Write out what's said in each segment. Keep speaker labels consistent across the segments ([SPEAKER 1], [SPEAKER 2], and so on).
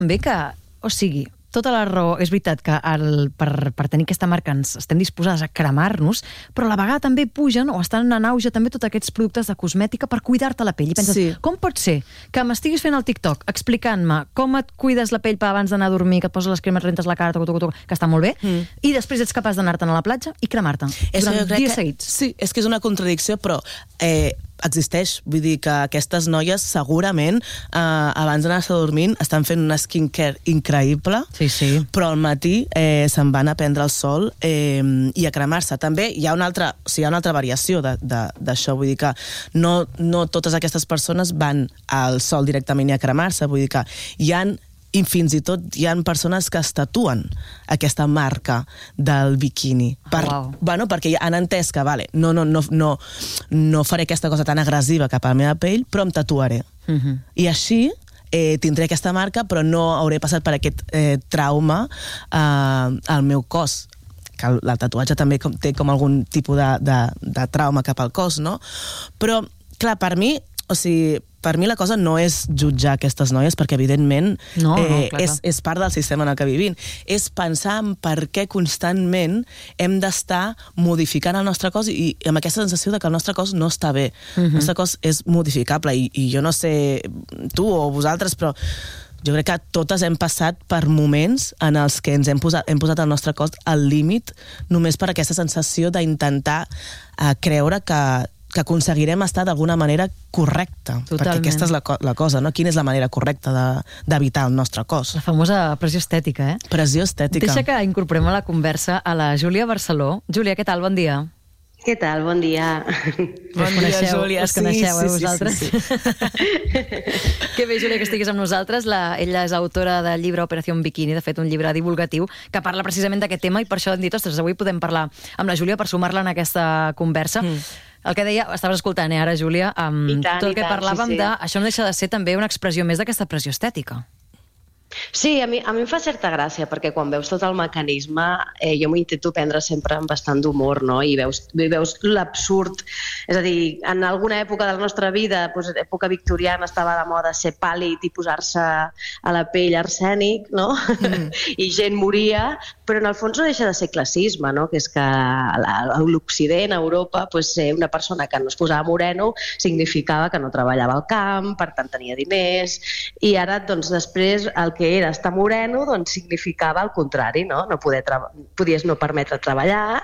[SPEAKER 1] també que, o sigui, tota la raó, és veritat que per tenir aquesta marca ens estem disposades a cremar-nos, però a la vegada també pugen o estan en auge també tots aquests productes de cosmètica per cuidar-te la pell. I penses, com pot ser que m'estiguis fent el TikTok explicant-me com et cuides la pell per abans d'anar a dormir, que et poses les cremes, rentes la cara, que està molt bé, i després ets capaç d'anar-te'n a la platja i cremar-te durant dies seguits?
[SPEAKER 2] Sí, és que és una contradicció, però existeix. Vull dir que aquestes noies segurament abans d'anar-se dormint estan fent una skincare increïble, però al matí se'n van a prendre el sol i a cremar-se. També hi ha una altra variació d'això, vull dir que no totes aquestes persones van al sol directament i a cremar-se, vull dir que i fins i tot hi ha persones que es tatuen aquesta marca del biquini. Perquè han entès que no faré aquesta cosa tan agressiva cap a la meva pell, però em tatuaré. I així tindré aquesta marca, però no hauré passat per aquest trauma al meu cos. Que el tatuatge també té com algun tipus de trauma cap al cos, no? Però, clar, per mi la cosa no és jutjar aquestes noies, perquè evidentment és part del sistema en el que vivim. És pensar en per què constantment hem d'estar modificant el nostre cos i amb aquesta sensació de que el nostre cos no està bé. El nostre cos és modificable i jo no sé tu o vosaltres, però jo crec que totes hem passat per moments en els que ens hem posat el nostre cos al límit només per aquesta sensació d'intentar creure que aconseguirem estar d'alguna manera correcta. Perquè aquesta és la cosa, no? Quina és la manera correcta d'evitar el nostre cos?
[SPEAKER 1] La famosa pressió estètica, eh?
[SPEAKER 2] Pressió estètica.
[SPEAKER 1] Deixa que incorporem a la conversa a la Júlia Barceló. Júlia, què tal? Bon dia.
[SPEAKER 3] Què tal? Bon dia.
[SPEAKER 2] Bon dia, Júlia.
[SPEAKER 1] Us coneixeu, vosaltres? Que bé, Júlia, que estiguis amb nosaltres. Ella és autora del llibre Operació Bikini, de fet, un llibre divulgatiu que parla precisament d'aquest tema i per això hem dit, ostres, avui podem parlar amb la Júlia per sumar-la en aquesta conversa. El que deia, estaves escoltant ara, Júlia, tot el que parlàvem de... Això no deixa de ser també una expressió més d'aquesta pressió estètica.
[SPEAKER 3] Sí, a mi em fa certa gràcia, perquè quan veus tot el mecanisme, jo m'ho intento prendre sempre amb bastant d'humor, no? I veus l'absurd. És a dir, en alguna època de la nostra vida, època victoriana, estava de moda ser pàl·lid i posar-se a la pell arsènic, no? I gent moria, però en el fons no deixa de ser classisme, no? Que és que a l'Occident, a Europa, ser una persona que no es posava moreno significava que no treballava al camp, per tant tenia diners, i ara, doncs, després, el que era estar moreno, doncs significava el contrari, no? Podies no permetre treballar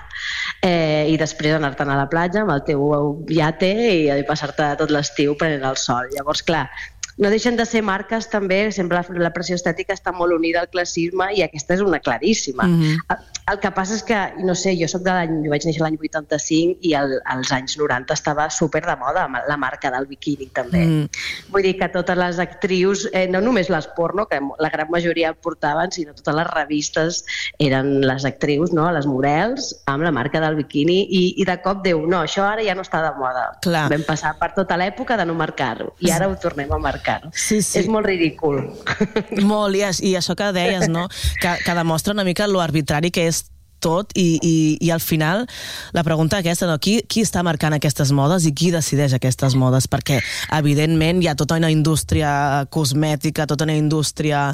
[SPEAKER 3] i després anar-te'n a la platja amb el teu iate i passar-te tot l'estiu prenent el sol. Llavors, clar, no deixen de ser marques també, sempre la pressió estètica està molt unida al classisme i aquesta és una claríssima. El que passa és que, no sé, jo vaig néixer l'any 85 i als anys 90 estava super de moda la marca del biquini també. Vull dir que totes les actrius, no només les porno, que la gran majoria portaven, sinó totes les revistes eren les actrius, no? Les models, amb la marca del biquini i de cop diu, no, això ara ja no està de moda. Vam passar per tota l'època de no marcar-ho i ara ho tornem a marcar. És molt ridícul.
[SPEAKER 2] Molt, i això que deies, no? Que demostra una mica lo arbitrari que és tot i al final la pregunta aquesta, no? Qui està marcant aquestes modes i qui decideix aquestes modes? Perquè evidentment hi ha tota una indústria cosmètica, tota una indústria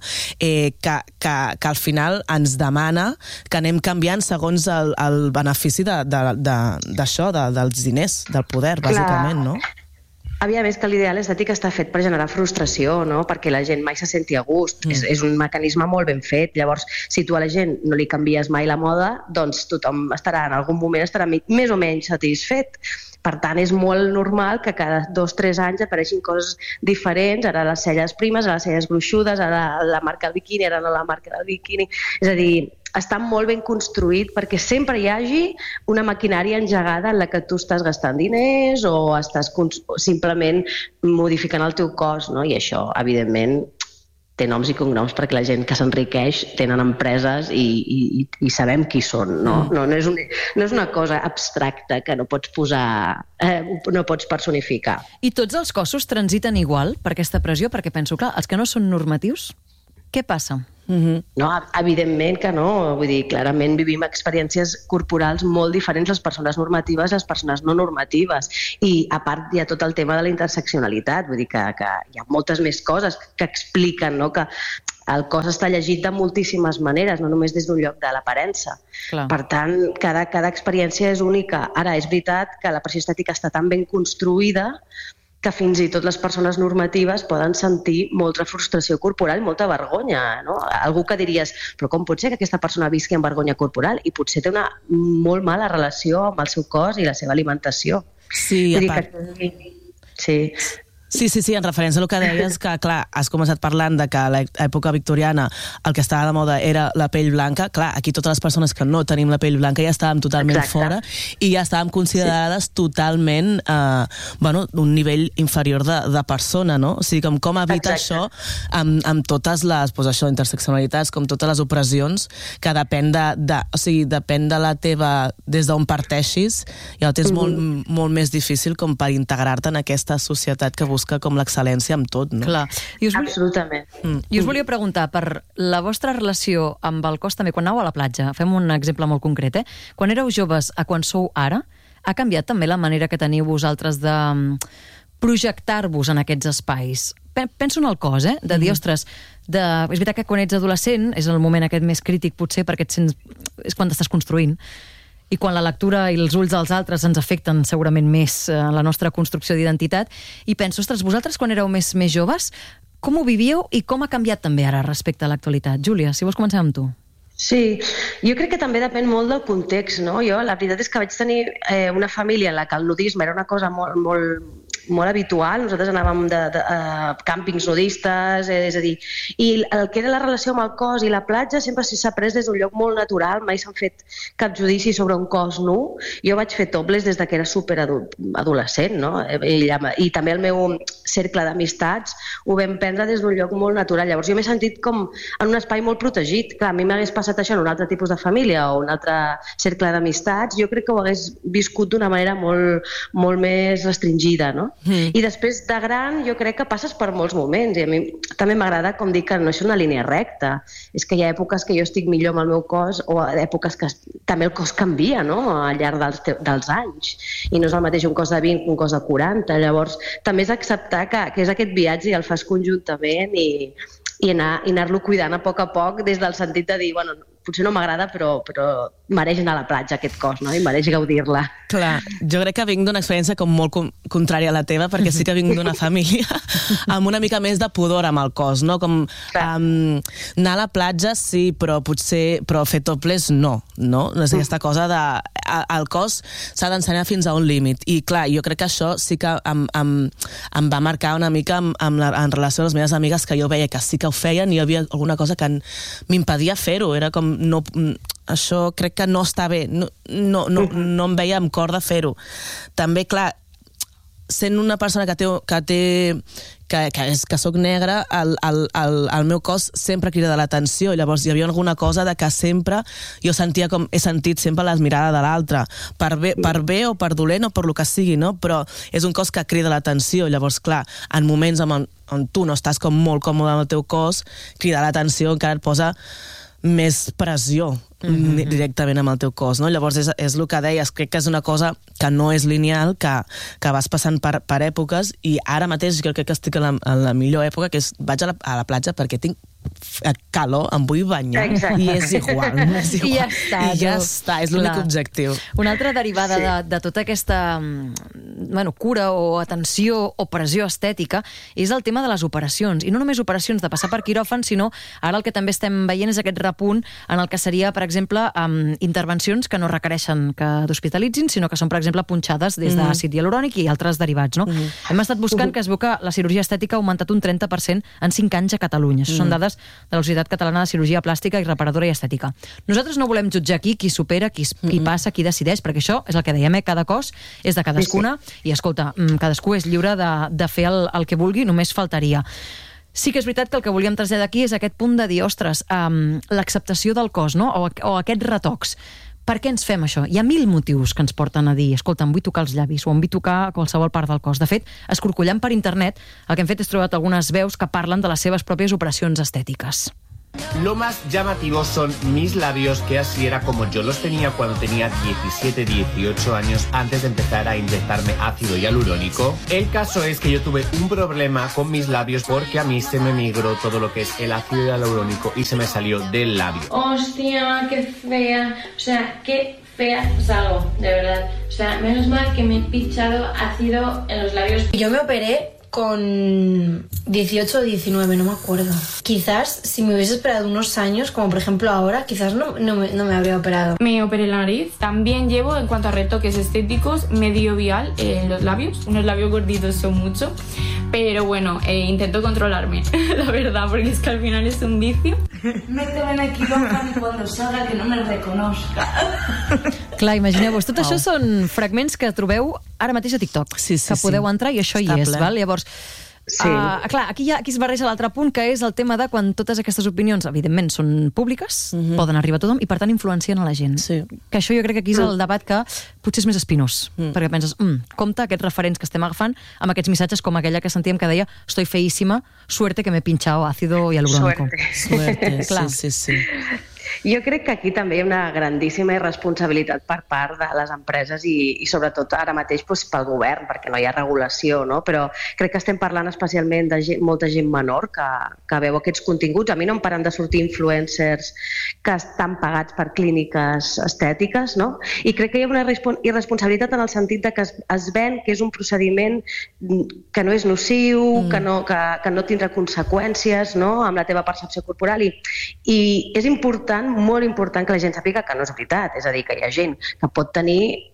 [SPEAKER 2] que al final ens demana que anem canviant segons el benefici d'això, dels diners, del poder, bàsicament, no?
[SPEAKER 3] Aviam, és que l'ideal estètic està fet per generar frustració, no? Perquè la gent mai se senti a gust. És un mecanisme molt ben fet. Llavors, si tu a la gent no li canvies mai la moda, doncs tothom estarà, en algun moment estarà més o menys satisfet. Per tant, és molt normal que cada 2 o 3 anys apareixin coses diferents, ara les celles primes, ara les celles gruixudes, ara la marca del biquini, ara no la marca del biquini. És a dir, està molt ben construït perquè sempre hi hagi una maquinària engegada en la que tu estàs gastant diners o estàs simplement modificant el teu cos, no? I això, evidentment, té noms i cognoms perquè la gent que s'enriqueix tenen empreses i sabem qui són, no? No és una cosa abstracta que no pots posar, no pots personificar.
[SPEAKER 1] I tots els cossos transiten igual per aquesta pressió? Perquè penso, clar, els que no són normatius, què passa?
[SPEAKER 3] No, evidentment que no. Vull dir, clarament vivim experiències corporals molt diferents les persones normatives i les persones no normatives. I a part hi ha tot el tema de la interseccionalitat. Vull dir que hi ha moltes més coses que expliquen, no? Que el cos està llegit de moltíssimes maneres, no només des d'un lloc de l'aparença. Per tant, cada experiència és única. Ara, és veritat que la pressió estètica està tan ben construïda que fins i tot les persones normatives poden sentir molta frustració corporal i molta vergonya, no? Algú que diries, però com pot ser que aquesta persona visqui amb vergonya corporal? I potser té una molt mala relació amb el seu cos i la seva alimentació.
[SPEAKER 2] Sí, a part... Sí, en referència al que deies, que clar, has començat parlant de que a l'època victoriana el que estava de moda era la pell blanca. Clar, aquí totes les persones que no tenim la pell blanca ja estàvem totalment fora i ja estàvem considerades totalment d'un nivell inferior de persona, no? O sigui, com evita això amb totes les interseccionalitats, com totes les opressions, que depèn de la teva, des d'on parteixis, ja ho tens molt més difícil com per integrar-te en aquesta societat que busca com l'excel·lència amb tot, no?
[SPEAKER 1] Clar.
[SPEAKER 3] Absolutament.
[SPEAKER 1] I us volia preguntar, per la vostra relació amb el cos també, quan aneu a la platja, fem un exemple molt concret, quan éreu joves a quan sou ara, ha canviat també la manera que teniu vosaltres de projectar-vos en aquests espais? Penso en el cos, de dir, ostres, és veritat que quan ets adolescent és el moment aquest més crític potser perquè és quan t'estàs construint, i quan la lectura i els ulls dels altres ens afecten segurament més la nostra construcció d'identitat, i penso, ostres, vosaltres quan éreu més joves, com ho vivíeu i com ha canviat també ara respecte a l'actualitat? Júlia, si vols comencem amb tu.
[SPEAKER 3] Sí, jo crec que també depèn molt del context, no? Jo, la veritat és que vaig tenir una família en la que el nudisme era una cosa molt habitual. Nosaltres anàvem a càmpings nudistes, és a dir, i el que era la relació amb el cos i la platja sempre s'ha pres des d'un lloc molt natural, mai s'han fet cap judici sobre un cos nu. Jo vaig fer topless des que era superadolescent, no? I també el meu cercle d'amistats ho vam prendre des d'un lloc molt natural. Llavors jo m'he sentit com en un espai molt protegit. Clar, a mi m'hagués passat això en un altre tipus de família o un altre cercle d'amistats, jo crec que ho hagués viscut d'una manera molt més restringida, no? I després de gran jo crec que passes per molts moments i a mi també m'agrada com dir que no és una línia recta, és que hi ha èpoques que jo estic millor amb el meu cos o èpoques que també el cos canvia, no? Al llarg dels anys, i no és el mateix un cos de 20 que un cos de 40. Llavors també és acceptar que és aquest viatge i el fas conjuntament i anar-lo cuidant a poc des del sentit de dir, bueno, potser no m'agrada, però mereix anar a la platja aquest cos, no? I mereix gaudir-la.
[SPEAKER 2] Clar, jo crec que vinc d'una experiència com molt contrària a la teva, perquè sí que vinc d'una família amb una mica més de pudor amb el cos, no? Com anar a la platja sí, però fer topless no? És aquesta cosa de... El cos s'ha d'ensenyar fins a un límit. I clar, jo crec que això sí que em va marcar una mica en relació a les meves amigues, que jo veia que sí que ho feien i hi havia alguna cosa que m'impedia fer-ho. Era com... això crec que no està bé, no em veia amb cor de fer-ho. També, clar, sent una persona que soc negra, el meu cos sempre crida l'atenció, i llavors hi havia alguna cosa de que sempre jo sentia com he sentit sempre la mirada de l'altre, per bé o per dolent o per lo que sigui, no? Però és un cos que crida l'atenció. Llavors, clar, en moments on tu no estàs com molt còmode amb el teu cos, cridar l'atenció encara et posa més pressió directament amb el teu cos, no? Llavors és el que deies, crec que és una cosa que no és lineal, que vas passant per èpoques, i ara mateix jo crec que estic en la millor època, que és vaig a la platja perquè tinc calor, em vull banyar.
[SPEAKER 3] Exacte.
[SPEAKER 2] I és igual.
[SPEAKER 1] I ja està,
[SPEAKER 2] és l'únic objectiu.
[SPEAKER 1] Una altra derivada de tota aquesta cura o atenció o pressió estètica és el tema de les operacions, i no només operacions de passar per quiròfan, sinó ara el que també estem veient és aquest repunt en el que seria, per exemple, intervencions que no requereixen que t'hospitalitzin, sinó que són, per exemple, punxades des d'àcid hialurònic i altres derivats, no? Hem estat buscant que es veu que la cirurgia estètica ha augmentat un 30% en 5 anys a Catalunya. Això són dades de la Societat Catalana de Cirurgia Plàstica i Reparadora i Estètica. Nosaltres no volem jutjar aquí qui supera, qui passa, qui decideix, perquè això és el que dèiem, cada cos és de cadascuna, i escolta, cadascú és lliure de fer el que vulgui, només faltaria. Sí que és veritat que el que volíem traslladar aquí és aquest punt de dir, ostres, l'acceptació del cos, no? O aquests retocs. Per què ens fem això? Hi ha 1000 motius que ens porten a dir, escolta, em vull tocar els llavis o em vull tocar qualsevol part del cos. De fet, escorcollant per internet, el que hem fet és trobat algunes veus que parlen de les seves pròpies operacions estètiques.
[SPEAKER 4] Lo más llamativo son mis labios, que así era como yo los tenía cuando tenía 17, 18 años antes de empezar a inyectarme ácido hialurónico. El caso es que yo tuve un problema con mis labios porque a mí se me migró todo lo que es el ácido hialurónico y se me salió del labio.
[SPEAKER 5] Hostia, qué fea. O sea, qué fea salgo, de verdad. O sea, menos mal que me he pinchado ácido en los labios.
[SPEAKER 6] Yo me operé con 18 o 19, no me acuerdo. Quizás si me hubiese esperado unos años, como por ejemplo ahora, quizás no me habría operado.
[SPEAKER 5] Me operé la nariz. También llevo, en cuanto a retoques estéticos, medio vial en los labios. Unos labios gorditos son mucho. Pero bueno, intento controlarme, la verdad, porque es que al final es un vicio.
[SPEAKER 7] Méteme en el quirófano y cuando salga que no me reconozca.
[SPEAKER 1] Clar, imagineu-vos, tot això són fragments que trobeu ara mateix a TikTok, que podeu entrar i això hi és, val? Llavors, clar, aquí es barreja l'altre punt, que és el tema de quan totes aquestes opinions, evidentment, són públiques, poden arribar a tothom i, per tant, influencien a la gent. Que això jo crec que aquí és el debat que potser és més espinós, perquè penses, compte aquests referents que estem agafant amb aquests missatges com aquella que sentíem que deia estoy feísima, suerte que me he pinchado ácido hialurónico.
[SPEAKER 2] Suerte, sí.
[SPEAKER 3] Jo crec que aquí també hi ha una grandíssima irresponsabilitat per part de les empreses i sobretot ara mateix pel govern, perquè no hi ha regulació, no? Però crec que estem parlant especialment de molta gent menor que veu aquests continguts. A mi no em paren de sortir influencers que estan pagats per clíniques estètiques, no? I crec que hi ha una irresponsabilitat en el sentit de que es ven que és un procediment que no és nociu, que no tindrà conseqüències, no?, amb la teva percepció corporal. I és important, molt important, que la gent sàpiga que no és veritat. És a dir, que hi ha gent que pot tenir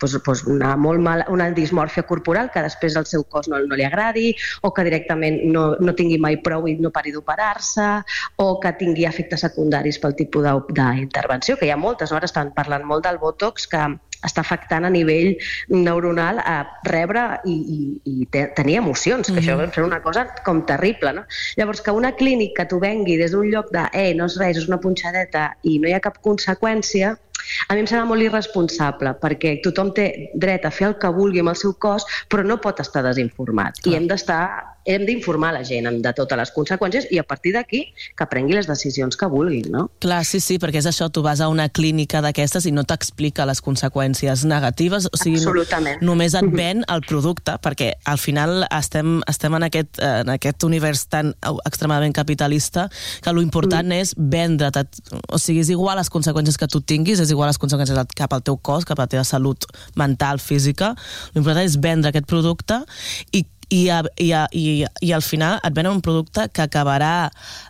[SPEAKER 3] una dismòrfia corporal que després al seu cos no li agradi, o que directament no tingui mai prou i no pari d'operar-se, o que tingui efectes secundaris pel tipus d'intervenció, que hi ha moltes. Ara estan parlant molt del Botox, que està afectant a nivell neuronal a rebre i tenir emocions, que això és una cosa com terrible, no? Llavors, que una clínica t'ho vengui des d'un lloc de no és res, és una punxadeta i no hi ha cap conseqüència, a mi em sembla molt irresponsable, perquè tothom té dret a fer el que vulgui amb el seu cos, però no pot estar desinformat. I hem d'informar la gent de totes les conseqüències i a partir d'aquí que prengui les decisions que vulguin, no?
[SPEAKER 2] Clar, sí, perquè és això, tu vas a una clínica d'aquestes i no t'explica les conseqüències negatives, o sigui, només et ven el producte, perquè al final estem en aquest univers tan extremadament capitalista que l'important és vendre't, o sigui, és igual les conseqüències que tu tinguis, és igual les conseqüències cap al teu cos, cap a la teva salut mental, física, l'important és vendre aquest producte i al final et venen un producte que acabarà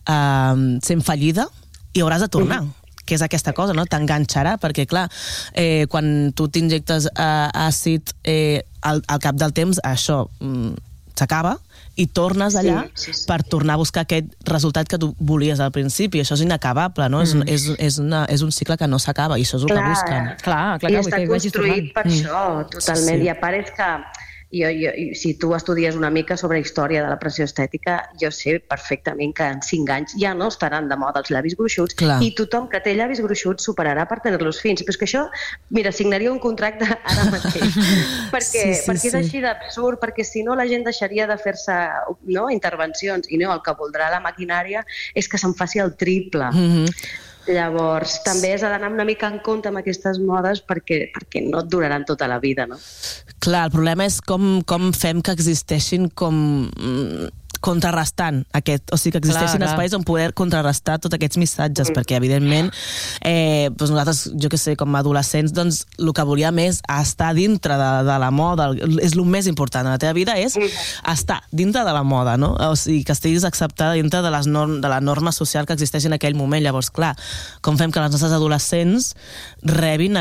[SPEAKER 2] sent fallida i hauràs de tornar, que és aquesta cosa, no? T'enganxarà, perquè clar, quan tu t'injectes àcid, al cap del temps això s'acaba i tornes allà per tornar a buscar aquest resultat que tu volies al principi. Això és inacabable, no? És un cicle que no s'acaba i això és el que busquen.
[SPEAKER 3] I està construït per això, totalment. I a part és que si tu estudies una mica sobre història de la pressió estètica, jo sé perfectament que en 5 anys ja no estaran de moda els llavis gruixuts i tothom que té llavis gruixuts superarà per tenir-los fins. Però és que això, mira, signaria un contracte ara mateix. perquè és així d'absurd, perquè si no la gent deixaria de fer-se intervencions i no, el que voldrà la maquinària és que se'n faci el triple. Llavors, també has d'anar una mica en compte amb aquestes modes perquè no et duraran tota la vida, no?
[SPEAKER 2] Clar, el problema és com fem que existeixin com contrarrestant o sigui, que existeixin espais on poder contrarrestar tots aquests missatges, perquè evidentment nosaltres, jo que sé, com a adolescents, doncs el que volíem és estar dintre de la moda, és el més important de la teva vida, és estar dintre de la moda, no? O sigui, que estiguis acceptada dintre de la norma social que existeix en aquell moment. Llavors, clar, com fem que les nostres adolescents rebin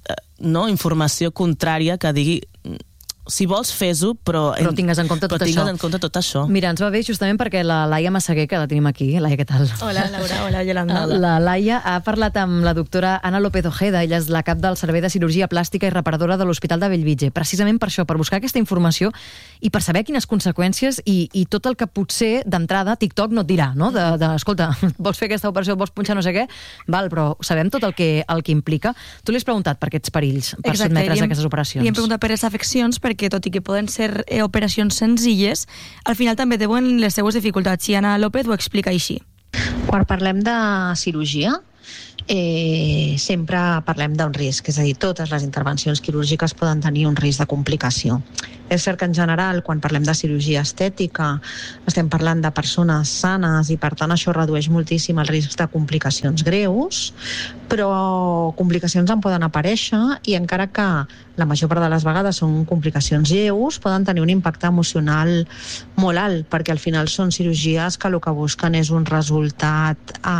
[SPEAKER 2] informació contrària que digui si vols fes-ho, però
[SPEAKER 1] tingues en compte
[SPEAKER 2] tot això.
[SPEAKER 1] Mira, ens va bé justament perquè la Laia Massaguer, que la tenim aquí. Laia, què tal?
[SPEAKER 8] Hola, Laura. Hola, Yolanda.
[SPEAKER 1] La Laia ha parlat amb la doctora Ana López Ojeda. Ella és la cap del Servei de Cirurgia Plàstica i Reparadora de l'Hospital de Bellvitge. Precisament per això, per buscar aquesta informació i per saber quines conseqüències i tot el que potser d'entrada TikTok no et dirà, no? Escolta, vols fer aquesta operació, vols punxar no sé què? Val, però sabem tot el que implica. Tu li has preguntat per aquests perills, per sotmetre's a aquestes operacions.
[SPEAKER 8] Li hem preguntat per les afeccions, perquè tot i que poden ser operacions senzilles, al final també deuen les seues dificultats. I Ana López ho explica així.
[SPEAKER 9] Quan parlem de cirurgia, sempre parlem d'un risc, és a dir, totes les intervencions quirúrgiques poden tenir un risc de complicació. És cert que en general, quan parlem de cirurgia estètica, estem parlant de persones sanes i per tant això redueix moltíssim el risc de complicacions greus, però complicacions en poden aparèixer i encara que la major part de les vegades són complicacions lleus, poden tenir un impacte emocional molt alt, perquè al final són cirurgies que el que busquen és un resultat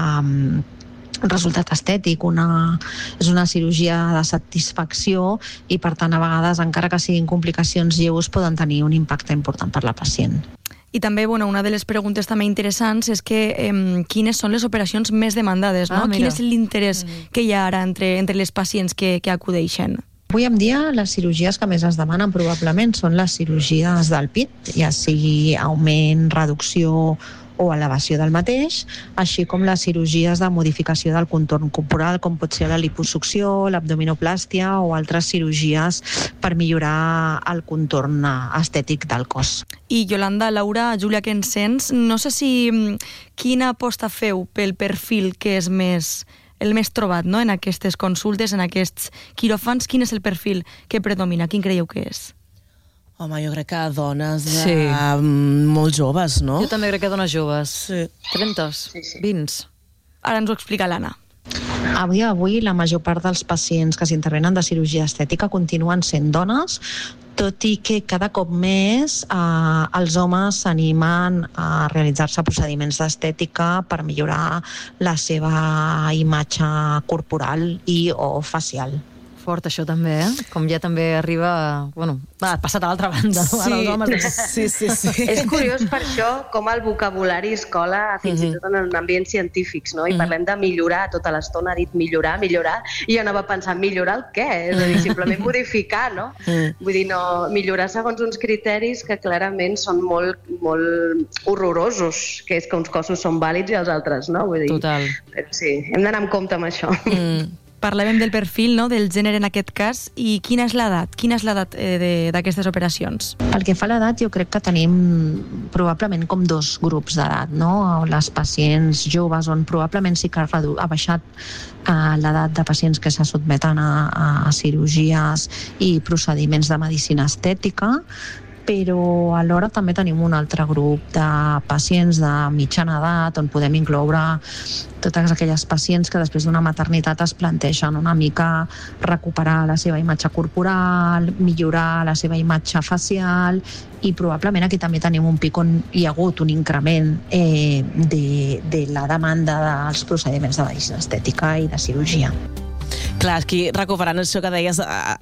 [SPEAKER 9] estètic, és una cirurgia de satisfacció i per tant a vegades encara que siguin complicacions lleus poden tenir un impacte important per la pacient.
[SPEAKER 8] I també, una de les preguntes també interessants és que quines són les operacions més demandades, no? Quin és l'interès que hi ha ara entre les pacients que acudeixen?
[SPEAKER 9] Avui en dia les cirurgies que més es demanen probablement són les cirurgies del pit, ja sigui augment, reducció o elevació del mateix, així com les cirurgies de modificació del contorn corporal, com pot ser la liposucció, l'abdominoplàstia o altres cirurgies per millorar el contorn estètic del cos.
[SPEAKER 8] I Yolanda, Laura, Júlia, que ens sents, no sé si quina aposta feu pel perfil que és el més trobat, no? En aquestes consultes, en aquests quiròfans, quin és el perfil que predomina? Quin creieu que és?
[SPEAKER 2] Home, jo crec que dones molt joves, no?
[SPEAKER 1] Jo també crec que dones joves.
[SPEAKER 2] Sí.
[SPEAKER 1] 30, 20.
[SPEAKER 8] Ara ens ho explica l'Anna.
[SPEAKER 9] Avui la major part dels pacients que s'intervenen de cirurgia estètica continuen sent dones, tot i que cada cop més els homes s'animen a realitzar-se procediments d'estètica per millorar la seva imatge corporal i o facial.
[SPEAKER 1] Fort, això també, Com ja també arriba... ha passat a l'altra banda, no? Ara els homes...
[SPEAKER 2] Sí.
[SPEAKER 3] És curiós per això com el vocabulari es cola fins i tot en ambients científics, no? I parlem de millorar, tota l'estona ha dit millorar, i jo anava pensant, millorar el què? És a dir, simplement modificar, no? Vull dir, no, millorar segons uns criteris que clarament són molt, molt horrorosos, que és que uns cossos són vàlids i els altres no, vull dir.
[SPEAKER 1] Total.
[SPEAKER 3] Però sí, hem d'anar amb compte amb això.
[SPEAKER 8] Parlàvem del perfil, no?, del gènere en aquest cas, i quina és l'edat? Quina és l'edat d'aquestes operacions?
[SPEAKER 9] Pel que fa a l'edat, jo crec que tenim probablement com dos grups d'edat, no? Les pacients joves, on probablement sí que ha baixat l'edat de pacients que se sotmeten a cirurgies i procediments de medicina estètica, però alhora també tenim un altre grup de pacients de mitjana edat on podem incloure totes aquelles pacients que després d'una maternitat es plantegen una mica recuperar la seva imatge corporal, millorar la seva imatge facial i probablement aquí també tenim un pic on hi ha hagut un increment de la demanda dels procediments de medicina estètica i de cirurgia.
[SPEAKER 2] Clar, aquí recuperant això que deies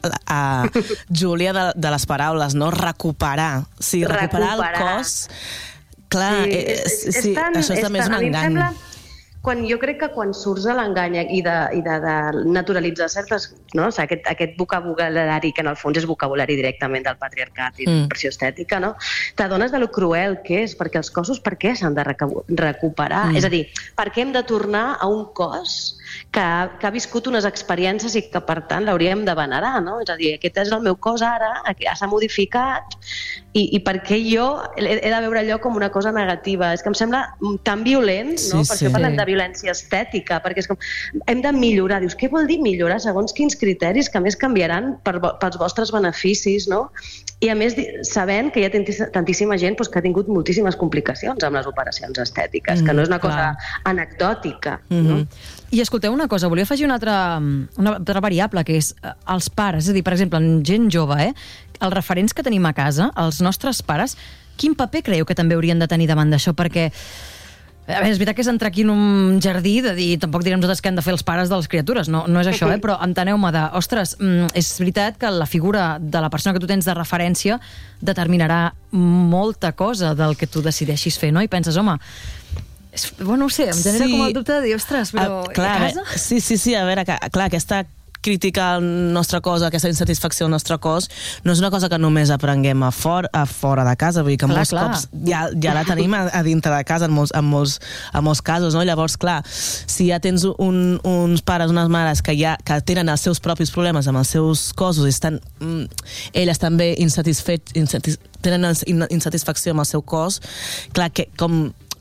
[SPEAKER 2] Júlia de les paraules, no? Recuperar. Sí, recuperar el cos. Clar, això també és un engany.
[SPEAKER 3] Jo crec que quan surts de l'engany i de naturalitzar certes... No? Aquest vocabulari, que en el fons és vocabulari directament del patriarcat i de l'opressió estètica, no? T'adones de lo cruel que és, perquè els cossos per què s'han de recuperar? És a dir, per què hem de tornar a un cos que ha viscut unes experiències i que, per tant, l'hauríem de venerar, no? És a dir, aquest és el meu cos ara, s'ha modificat, i per què jo he de veure allò com una cosa negativa? És que em sembla tan violent, no? Per això parlem de violència estètica, perquè és com, hem de millorar. Dius, què vol dir millorar? Segons quins criteris que més canviaran pels vostres beneficis, no? I a més, sabent que hi ha tantíssima gent que ha tingut moltíssimes complicacions amb les operacions estètiques, que no és una cosa anecdòtica, no?
[SPEAKER 1] I escolteu una cosa, volia afegir una altra variable, que és els pares. És a dir, per exemple, en gent jove, els referents que tenim a casa, els nostres pares, quin paper creieu que també haurien de tenir davant d'això? Perquè és veritat que és entrar aquí en un jardí de dir, tampoc direm nosaltres què han de fer els pares de les criatures, no és això, però enteneu-me de, ostres, és veritat que la figura de la persona que tu tens de referència determinarà molta cosa del que tu decideixis fer, no? I penses, home, no ho sé, em genera com el dubte de dir, ostres, però a casa?
[SPEAKER 2] Sí, a veure, clar, aquesta crítica al nostre cos, aquesta insatisfacció al nostre cos, no és una cosa que només aprenguem a fora de casa, vull dir que molts cops ja la tenim a dintre de casa en molts casos, no? Llavors, clar, si ja tens uns pares, unes mares que tenen els seus propis problemes amb els seus cossos i estan elles també tenen insatisfacció amb el seu cos, clar, que com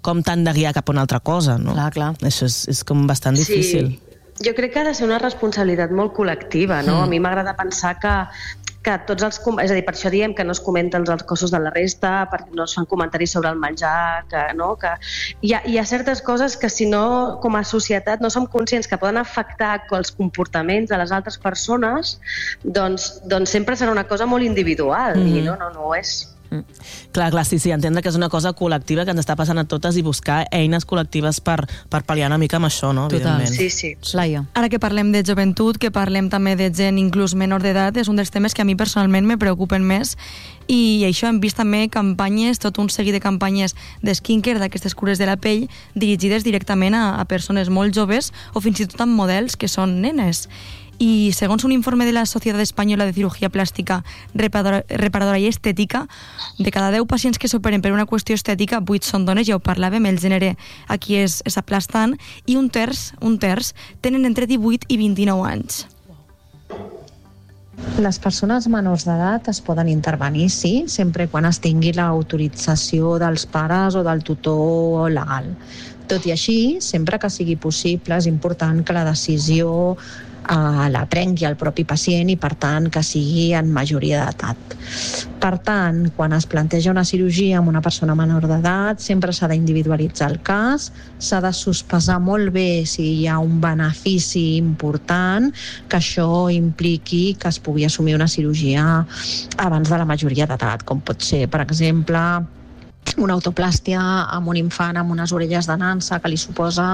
[SPEAKER 2] com t'han de guiar cap a una altra cosa, no?
[SPEAKER 1] Clar.
[SPEAKER 2] Això és com bastant difícil.
[SPEAKER 3] Sí, jo crec que ha de ser una responsabilitat molt col·lectiva, no? A mi m'agrada pensar que tots els... És a dir, per això diem que no es comenten els cossos de la resta, perquè no es fan comentaris sobre el menjar, que hi ha certes coses que si no, com a societat, no som conscients que poden afectar els comportaments de les altres persones, doncs sempre serà una cosa molt individual, i no ho és.
[SPEAKER 2] Clar, sí, entendre que és una cosa col·lectiva que ens està passant a totes i buscar eines col·lectives per pal·liar una mica amb això, no?
[SPEAKER 1] Total.
[SPEAKER 3] Sí.
[SPEAKER 1] Laia.
[SPEAKER 8] Ara que parlem de joventut, que parlem també de gent inclús menor d'edat, és un dels temes que a mi personalment me preocupen més, i això hem vist també campanyes, tot un seguit de campanyes de skincare, d'aquestes cures de la pell, dirigides directament a persones molt joves o fins i tot amb models que són nenes. I segons un informe de la Societat Espanyola de Cirugía Plàstica Reparadora i Estètica, de cada 10 pacients que s'operen per una qüestió estètica, 8 són dones, ja ho parlàvem, el gènere aquí és aplastant, i un terç tenen entre 18 i 29 anys.
[SPEAKER 9] Les persones menors d'edat es poden intervenir, sí, sempre quan es tingui l'autorització dels pares o del tutor legal. Tot i així, sempre que sigui possible, és important que la decisió la prengui el propi pacient i, per tant, que sigui en majoria d'edat. Per tant, quan es planteja una cirurgia amb una persona menor d'edat, sempre s'ha d'individualitzar el cas, s'ha de sospesar molt bé si hi ha un benefici important, que això impliqui que es pugui assumir una cirurgia abans de la majoria d'edat, com pot ser, per exemple, una autoplàstia amb un infant amb unes orelles de nansa que li suposa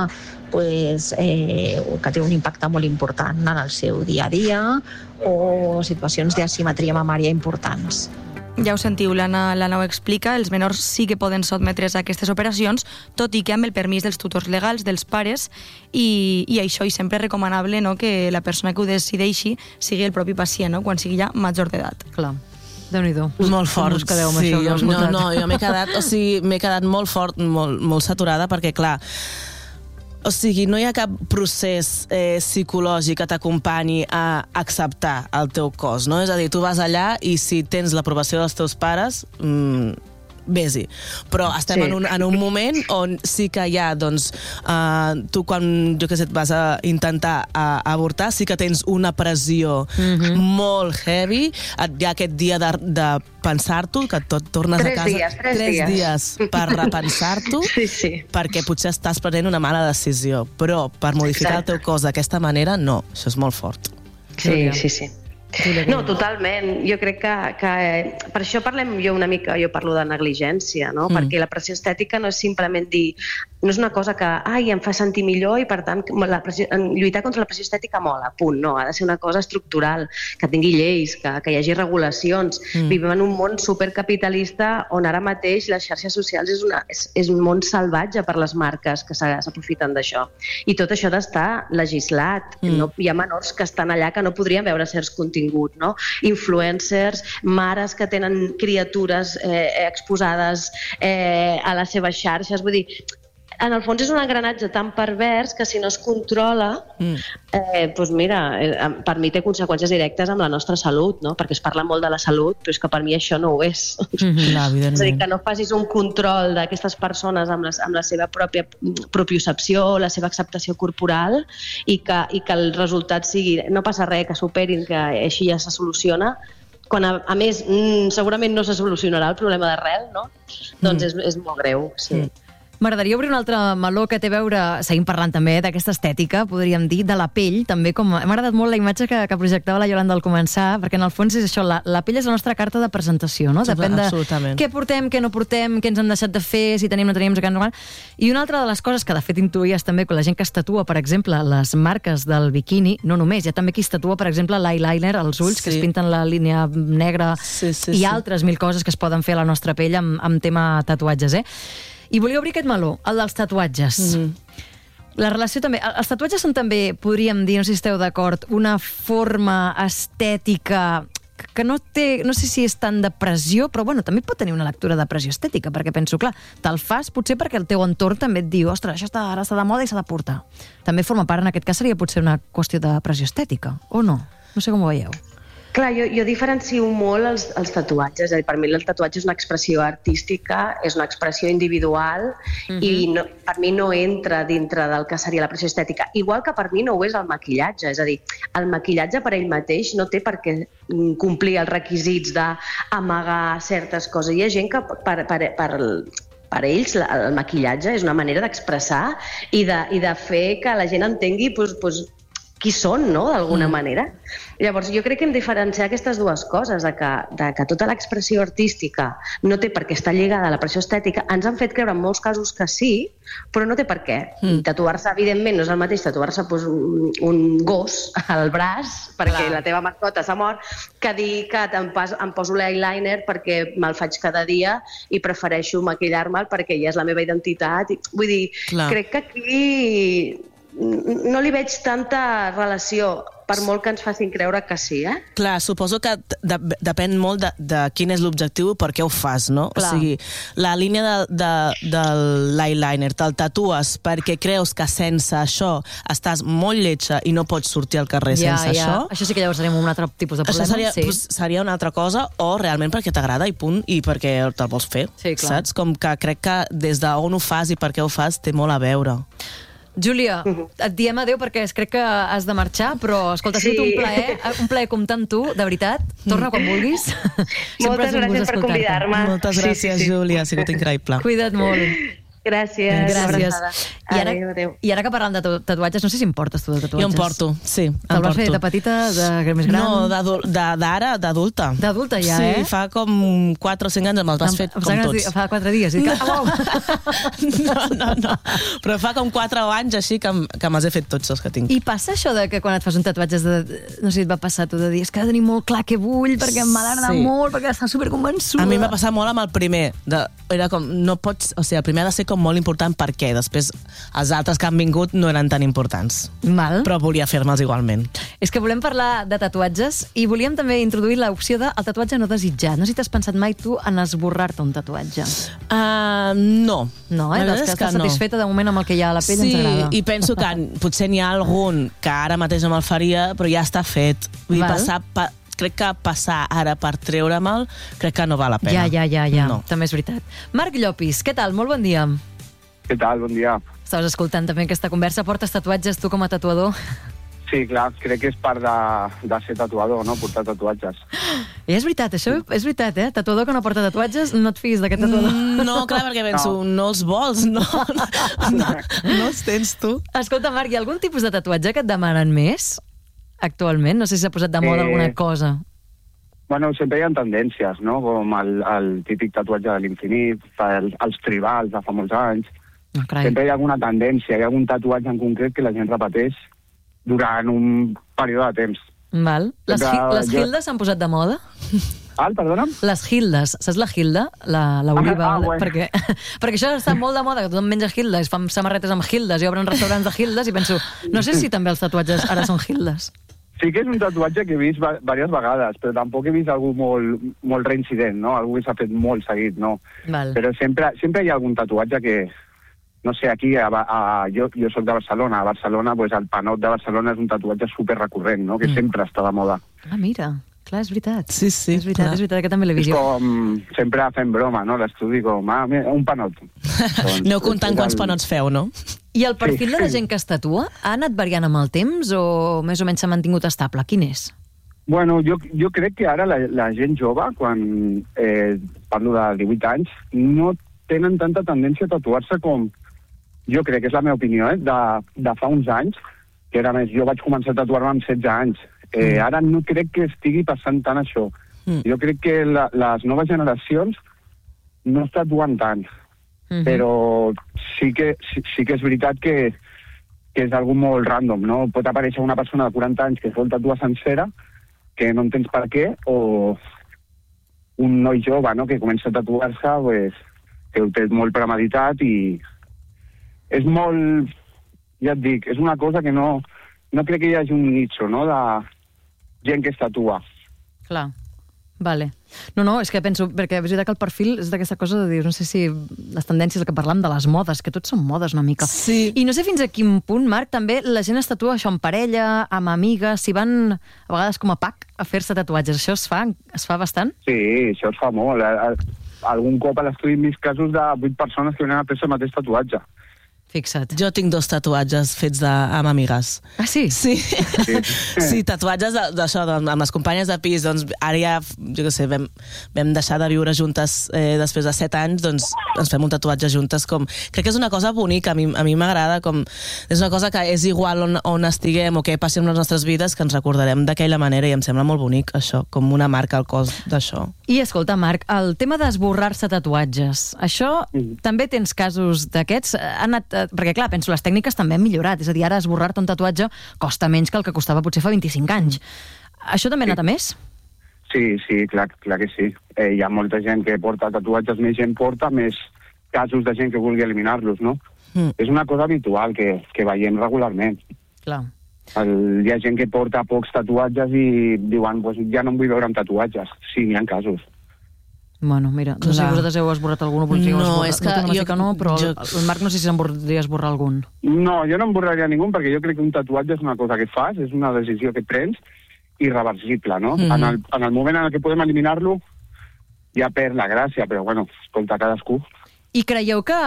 [SPEAKER 9] que té un impacte molt important en el seu dia a dia, o situacions d'asimetria mamària importants.
[SPEAKER 8] Ja ho sentiu, l'Anna ho explica, els menors sí que poden sotmetre's a aquestes operacions, tot i que amb el permís dels tutors legals, dels pares, i això, i sempre és recomanable, no, que la persona que ho decideixi sigui el propi pacient, no, quan sigui ja major d'edat.
[SPEAKER 1] Clar. Déu-n'hi-do.
[SPEAKER 2] Molt fort,
[SPEAKER 1] sí. Jo
[SPEAKER 2] m'he quedat molt fort, molt saturada, perquè clar, o sigui, no hi ha cap procés psicològic que t'acompanyi a acceptar el teu cos, no? És a dir, tu vas allà i si tens l'aprovació dels teus pares, vés-hi. Però estem en un moment on sí que hi ha, doncs, tu quan, jo què sé, et vas a intentar avortar, sí que tens una pressió molt heavy, hi ha aquest dia de pensar-t'ho, que tot tornes a casa... 3 dies per repensar-t'ho, perquè potser estàs prenent una mala decisió. Però per modificar el teu cos d'aquesta manera, no. Això és molt fort.
[SPEAKER 3] Sí. No, totalment. Jo crec que per això parlem jo parlo de negligència, no? Perquè la pressió estètica no és simplement dir, no és una cosa que em fa sentir millor i per tant lluitar contra la pressió estètica mola, punt. No, ha de ser una cosa estructural, que tingui lleis, que hi hagi regulacions. Vivim en un món supercapitalista on ara mateix les xarxes socials és un món salvatge per les marques que s'aprofiten d'això. I tot això ha d'estar legislat. Hi ha menors que estan allà que no podrien veure certs contingut, no? Influencers, mares que tenen criatures exposades a les seves xarxes, vull dir, en el fons és un engranatge tan pervers que si no es controla, doncs mira, per mi té conseqüències directes amb la nostra salut, no? Perquè es parla molt de la salut, però és que per mi això no ho és. És a dir, que no facis un control d'aquestes persones amb la seva pròpia propiocepció, la seva acceptació corporal, i que el resultat sigui, no passa res, que superin, que així ja se soluciona, quan a més segurament no se solucionarà el problema d'arrel, no? Doncs és molt greu, sí.
[SPEAKER 1] M'agradaria obrir un altre meló que té a veure, seguim parlant també d'aquesta estètica, podríem dir, de la pell, també com... M'ha agradat molt la imatge que projectava la Iolanda al començar, perquè en el fons és això, la pell és la nostra carta de presentació, no? Depèn de què portem, què no portem, què ens han deixat de fer, si tenim, no tenim, I una altra de les coses que de fet intuïes també, quan la gent que es tatua, per exemple, les marques del biquini, no només, hi ha també qui es tatua, per exemple, l'eyeliner als ulls, que es pinten la línia negra, i altres mil coses que es poden fer a la nostra pell amb tema tatuatges, I volia obrir aquest meló, el dels tatuatges. La relació també... Els tatuatges són també, podríem dir, no sé si esteu d'acord, una forma estètica que no té... No sé si és tant de pressió, però bueno, també pot tenir una lectura de pressió estètica, perquè penso, clar, te'l fas potser perquè el teu entorn també et diu ostres, això ara està de moda i s'ha de portar. També forma part, en aquest cas, seria potser una qüestió de pressió estètica, o no? No sé com ho veieu.
[SPEAKER 3] Clar, jo diferencio molt els tatuatges. Per mi el tatuatge és una expressió artística, és una expressió individual i per mi no entra dintre del que seria la pressió estètica. Igual que per mi no ho és el maquillatge. És a dir, el maquillatge per ell mateix no té per què complir els requisits d'amagar certes coses. Hi ha gent que per ells el maquillatge és una manera d'expressar i de fer que la gent entengui qui són, no?, d'alguna manera. Llavors, jo crec que hem de diferenciar aquestes dues coses, de que tota l'expressió artística no té per què estar lligada a la pressió estètica. Ens han fet creure en molts casos que sí, però no té per què. Tatuar-se, evidentment, no és el mateix tatuar-se un gos al braç perquè la teva mascota s'ha mort, que dir que em poso l'eyeliner perquè me'l faig cada dia i prefereixo maquillar-me'l perquè ja és la meva identitat. Vull dir, crec que aquí no li veig tanta relació, per molt que ens facin creure que sí,
[SPEAKER 2] Clar, suposo que depèn molt de quin és l'objectiu i per què ho fas, no? O sigui, la línia de l'eyeliner te'l tatues perquè creus que sense això estàs molt lletja i no pots sortir al carrer sense això.
[SPEAKER 1] Això sí que llavors seria un altre tipus de problema.
[SPEAKER 2] Això seria una altra cosa, o realment perquè t'agrada i punt, i perquè te'l vols fer, saps? Com que crec que des d'on ho fas i per què ho fas té molt a veure.
[SPEAKER 1] Júlia, et diem adéu perquè crec que has de marxar, però escolta, ha sigut un plaer comptar amb tu, de veritat. Torna quan vulguis.
[SPEAKER 3] Moltes gràcies per convidar-me.
[SPEAKER 2] Moltes gràcies, Júlia, ha sigut increïble.
[SPEAKER 1] Cuida't molt.
[SPEAKER 3] Gràcies.
[SPEAKER 1] I ara que parlant de tatuatges, no sé si em portes tu de tatuatges.
[SPEAKER 2] Jo em porto, sí.
[SPEAKER 1] Te'l vas fer de petita, de més gran?
[SPEAKER 2] No, d'ara, d'adulta.
[SPEAKER 1] D'adulta ja,
[SPEAKER 2] Sí, fa com 4 o 5 anys me'ls vas fer com tots.
[SPEAKER 1] Fa 4 dies.
[SPEAKER 2] No. Però fa com 4 anys així que me'ls he fet tots els que tinc.
[SPEAKER 1] I passa això de que quan et fas un tatuatge, no sé si et va passar tu de dir, és que ha de tenir molt clar què vull, perquè m'agrada molt, perquè està superconvençuda.
[SPEAKER 2] A mi em va passar molt amb el primer. Era com, no pots, o sigui, el primer ha de ser com molt important perquè després els altres que han vingut no eren tan importants. Però volia fer-me'ls igualment.
[SPEAKER 1] És que volem parlar de tatuatges i volíem també introduir l'opció del tatuatge no desitjat. No sé si t'has pensat mai tu en esborrar-te un tatuatge.
[SPEAKER 2] No.
[SPEAKER 1] No, dels que estàs satisfeta de moment amb el que hi ha a la pell, ens agrada.
[SPEAKER 2] Sí, i penso que potser n'hi ha algun que ara mateix no me'l faria, però ja està fet. Vull dir, crec que passar ara per treure-me'l, crec que no val la pena.
[SPEAKER 1] Ja. No. També és veritat. Marc Llopis, què tal? Molt bon dia.
[SPEAKER 10] Què tal? Bon dia.
[SPEAKER 1] Estaves escoltant també aquesta conversa. Portes tatuatges tu com a tatuador?
[SPEAKER 10] Sí, clar, crec que és part de ser tatuador, no? Portar tatuatges.
[SPEAKER 1] I és veritat, això és veritat, Tatuador que no porta tatuatges, no et fiïs d'aquest tatuador.
[SPEAKER 2] No, clar, perquè penso, no els vols, no els tens tu.
[SPEAKER 1] Escolta, Marc, hi ha algun tipus de tatuatge que et demanen més actualment? No sé si s'ha posat de moda alguna cosa.
[SPEAKER 10] Bueno, sempre hi ha tendències, no? Com el típic tatuatge de l'infinit, els tribals de fa molts anys. Sempre hi ha alguna tendència, hi ha algun tatuatge en concret que la gent repeteix durant un període de temps.
[SPEAKER 1] Val. Les Hildes s'han posat de moda?
[SPEAKER 10] Perdona'm?
[SPEAKER 1] Les Hildes. Saps la Hilda? L'oliva.
[SPEAKER 10] Bueno.
[SPEAKER 1] Perquè això està molt de moda, que tothom menja Hildes, fan samarretes amb Hildes i obren restaurants de Hildes i penso, no sé si també els tatuatges ara són Hildes.
[SPEAKER 10] Sí que és un tatuatge que he vist diverses vegades, però tampoc he vist algú molt reincident, no? Algú que s'ha fet molt seguit, no?
[SPEAKER 1] Val.
[SPEAKER 10] Però sempre hi ha algun tatuatge que, no sé, aquí, jo soc de Barcelona, a Barcelona, pues, el panot de Barcelona és un tatuatge superrecurrent, no? Que sempre està de moda.
[SPEAKER 1] Ah, mira, clar, és veritat.
[SPEAKER 2] Sí,
[SPEAKER 1] és veritat, que també l'he vist.
[SPEAKER 10] És com, sempre fem broma, no? L'estudi com, un panot.
[SPEAKER 2] Aneu comptant quants panots feu, no?
[SPEAKER 1] I el perfil de la gent que es tatua ha anat variant amb el temps o més o menys s'ha mantingut estable? Quin és?
[SPEAKER 10] Bueno, jo crec que ara la gent jove, quan parlo de 18 anys, no tenen tanta tendència a tatuar-se com, jo crec que és la meva opinió, de fa uns anys, que era més, jo vaig començar a tatuar-me amb 16 anys. Ara no crec que estigui passant tant això. Jo crec que les noves generacions no es tatuen tant. Però sí que és veritat que és algo molt random, no? Pot aparèixer una persona de 40 anys que vol tatuar sencera, que no entens per què, o un noi jove, no?, que comença a tatuar-se, pues, que ho té molt premeditat i és molt, ja et dic, és una cosa que no crec que hi hagi un nicho, no?, de gent que es tatua.
[SPEAKER 1] Clar. Vale. No, és que penso, perquè és veritat que el perfil és d'aquesta cosa de dir, no sé si les tendències que parlàvem de les modes, que tots són modes una mica.
[SPEAKER 2] Sí.
[SPEAKER 1] I no sé fins a quin punt, Marc, també la gent es tatua això en parella, amb amigues, si van a vegades com a pack a fer-se tatuatges. Això es fa bastant?
[SPEAKER 10] Sí, això es fa molt. Algun cop a l'estudi hem vist casos de 8 persones que venen a fer-se el mateix tatuatge.
[SPEAKER 1] Fixa't.
[SPEAKER 2] Jo tinc 2 tatuatges fets amb amigues.
[SPEAKER 1] Ah, sí?
[SPEAKER 2] Sí, tatuatges d'això, amb les companyes de pis. Doncs ara ja, jo què sé, vam deixar de viure juntes després de 7 anys, doncs ens fem un tatuatge juntes. Crec que és una cosa bonica, a mi m'agrada, és una cosa que és igual on estiguem o què passi amb les nostres vides, que ens recordarem d'aquella manera, i em sembla molt bonic això, com una marca al cos d'això.
[SPEAKER 1] I escolta, Marc, el tema d'esborrar-se tatuatges, això també tens casos d'aquests? Perquè clar, penso, les tècniques també han millorat, és a dir, ara esborrar-te un tatuatge costa menys que el que costava potser fa 25 anys. Això també ha anat a més?
[SPEAKER 10] Sí, clar que sí. Hi ha molta gent que porta tatuatges, més gent porta, més casos de gent que vulgui eliminar-los, no? És una cosa habitual que veiem regularment.
[SPEAKER 1] Clar.
[SPEAKER 10] Hi ha gent que porta pocs tatuatges i diuen, pues, ja no em vull veure amb tatuatges. Sí, n'hi ha casos.
[SPEAKER 1] Bueno, mira, no sé si vosaltres heu esborrat algun o voldríeu esborrar.
[SPEAKER 2] No, és que
[SPEAKER 1] no, però el Marc no sé si se'n voldria esborrar algun.
[SPEAKER 10] No, jo no em borraria ningú, perquè jo crec que un tatuatge és una cosa que fas, és una decisió que prens, irreversible, no? En el moment en el que podem eliminar-lo, ja perd la gràcia, però bueno, escolta, cadascú. I
[SPEAKER 1] creieu que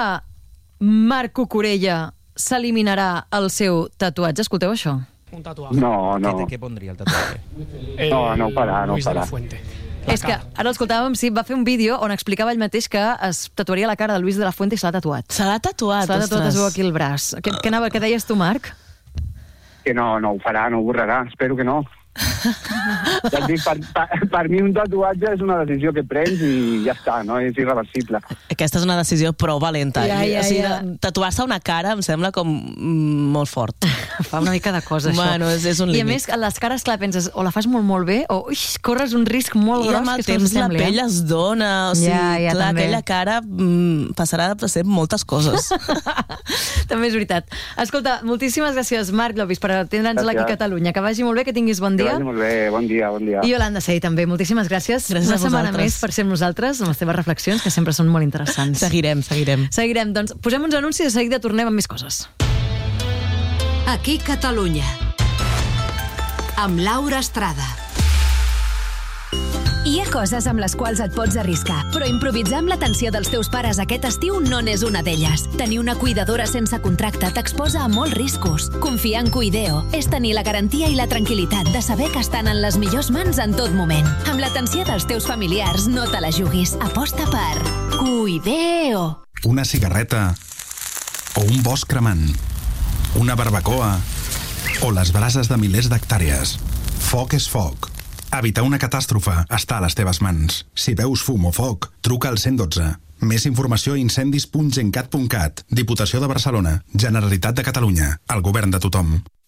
[SPEAKER 1] Marc Cucurella s'eliminarà el seu tatuatge? Escolteu això?
[SPEAKER 11] Un tatuatge.
[SPEAKER 10] No.
[SPEAKER 11] Què pondria el tatuatge?
[SPEAKER 10] No farà.
[SPEAKER 11] Luis de la Fuente.
[SPEAKER 1] És que ara l'escoltàvem, sí, va fer un vídeo on explicava ell mateix que es tatuaria la cara de Luis de la Fuente i se l'ha tatuat.
[SPEAKER 2] Se l'ha tatuat,
[SPEAKER 1] es veu aquí el braç. Què deies tu, Marc?
[SPEAKER 10] Que no ho farà, no ho borrarà, espero que no. Ja et dic, per mi un tatuatge és una decisió que prens i ja està, no? És irreversible.
[SPEAKER 2] Aquesta és una decisió prou valenta. Tatuar-se una cara em sembla com molt fort.
[SPEAKER 1] Fa una mica de cosa, això.
[SPEAKER 2] Bueno, és un límit.
[SPEAKER 1] I a més, les cares, clar, penses, o la fas molt bé, o corres un risc molt gros.
[SPEAKER 2] I amb el temps la pell es dona, o sigui, clar, aquella cara passarà de ser moltes coses.
[SPEAKER 1] També és veritat. Escolta, moltíssimes gràcies, Marc Llopis, per atendre'ns aquí a Catalunya. Que vagi molt bé, que tinguis bon dia.
[SPEAKER 10] Que vagi molt bé, bon dia.
[SPEAKER 1] I Yolanda Sey, també, moltíssimes gràcies.
[SPEAKER 2] Gràcies
[SPEAKER 1] una setmana més per ser amb nosaltres, amb les teves reflexions, que sempre són molt interessants.
[SPEAKER 2] Seguirem.
[SPEAKER 1] Doncs posem uns anuncis i de seguida tornem amb més coses.
[SPEAKER 12] Aquí Catalunya, amb Laura Estrada. Hi ha coses amb les quals et pots arriscar, però improvisar amb l'atenció dels teus pares aquest estiu no n'és una d'elles. Tenir una cuidadora sense contracte t'exposa a molts riscos. Confiar en Cuideo és tenir la garantia i la tranquil·litat de saber que estan en les millors mans en tot moment. Amb l'atenció dels teus familiars no te la juguis. Aposta per Cuideo.
[SPEAKER 13] Una cigarreta o un bosc cremant, una barbacoa o les brases de milers d'hectàrees. Foc és foc. Evitar una catàstrofe està a les teves mans. Si veus fum o foc, truca al 112. Més informació a incendis.gencat.cat. Diputació de Barcelona. Generalitat de Catalunya. El govern de tothom.